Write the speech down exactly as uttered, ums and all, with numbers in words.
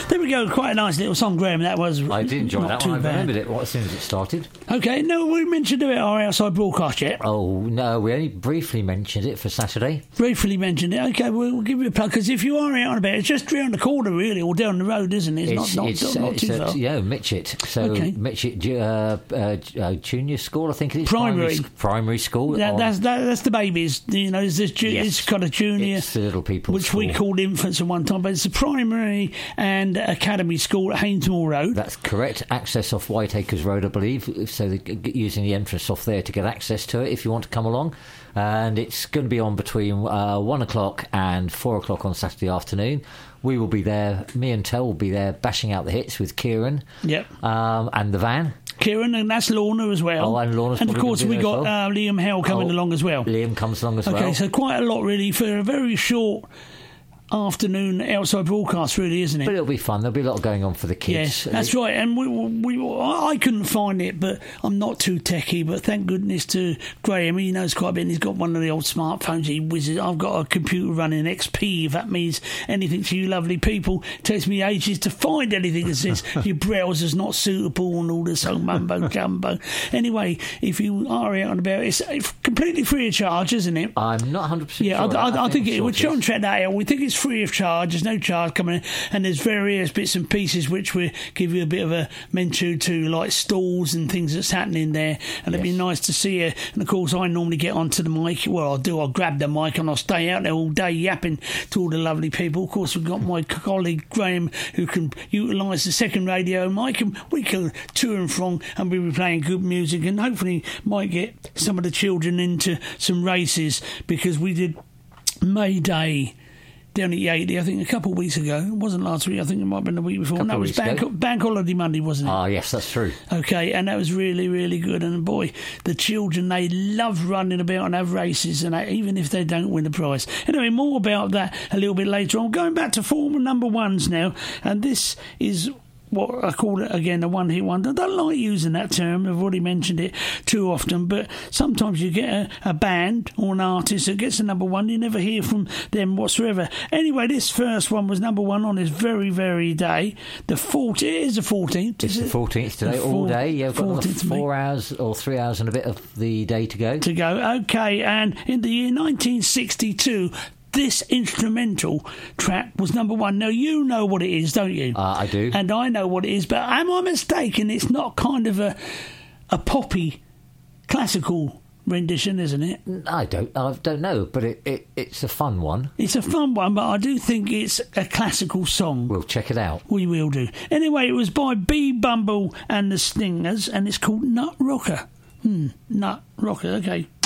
There we go. Quite a nice little song, Graham. That was. I did enjoy not that too one. I bad. remembered it as soon as it started. Okay, no, we mentioned about our outside broadcast yet. Oh, no, we only briefly mentioned it for Saturday. Briefly mentioned it. Okay, we'll, we'll give you a plug, because if you are out and about, it's just round the corner, really, or down the road, isn't it? It's, It's, not, not, it's, not, not it's too a, far. yeah, Mitchett. So Okay. Mitchett uh, uh, uh, Junior School, I think it is. Primary. Primary, primary school. That, on- that's that, that's the babies. You know, there's this ju- Yes. it's got a junior, It's the little people's which we school. called infants at one time, but it's a primary and academy school at Haynesmoor Road. That's correct. Access off Whiteacres Road, I believe. So they're g- g- using the entrance off there to get access to it if you want to come along. And it's going to be on between uh, one o'clock and four o'clock on Saturday afternoon. We will be there. Me and Tel will be there bashing out the hits with Kieran. Yep. Um, and the van. Kieran, and that's Lorna as well. Oh, and Lorna's And of probably course, gonna be we there as got well. uh, Liam Hell coming Oh, along as well. Liam comes along as Okay, well. so quite a lot, really, for a very short afternoon outside broadcast, really, isn't it? But it'll be fun. There'll be a lot going on for the kids. Yes, that's right. And we, we, I I couldn't find it, but I'm not too techie. But thank goodness to Graham, he knows quite a bit. And he's got one of the old smartphones. He whizzes. I've got a computer running X P, if that means anything to you lovely people. It takes me ages to find anything that says your browser's not suitable and all this old mumbo jumbo. Anyway, if you are out and about, it's completely free of charge, isn't it? I'm not one hundred percent Yeah, sure. I, I, I think I'm it. sure We're it trying is. to check that out. We think it's free of charge. There's no charge coming in, and there's various bits and pieces which we give you a bit of a mention to, like stalls and things that's happening there. And it'd be Yes. nice to see you. And of course, I normally get onto the mic. Well, I do. I'll grab the mic and I'll stay out there all day yapping to all the lovely people. Of course, we've got my colleague Graham who can utilise the second radio mic, and we can to and from and we'll be playing good music, and hopefully might get some of the children into some races, because we did May Day down at Yateley, I think a couple of weeks ago. It wasn't last week, I think it might have been the week before. Couple No, it of was weeks bank, ago. bank holiday Monday, wasn't it? Ah, yes, that's true. Okay, and that was really, really good. And boy, the children, they love running about and have races, and that, even if they don't win the prize. Anyway, more about that a little bit later on. Going back to former number ones now, and this is what I call it again, a one-hit wonder. I don't like using that term. I've already mentioned it too often, but sometimes you get a, a band or an artist that gets a number one, you never hear from them whatsoever. Anyway, this first one was number one on this very, very day. The fourteenth, it is the fourteenth. It's is the it? fourteenth today, The all four- day. Yeah, we've got another fourteenth of May. four hours or three hours and a bit of the day to go. To go. Okay, and in the year nineteen sixty-two, this instrumental track was number one. Now, you know what it is, don't you? Uh, I do. And I know what it is, but am I mistaken? It's not kind of a a poppy classical rendition, isn't it? I don't, I don't know, but it, it, it's a fun one. It's a fun one, but I do think it's a classical song. We'll check it out. We will do. Anyway, it was by B. Bumble and the Stingers, and it's called Nut Rocker. Hmm, Nut Rocker, okay.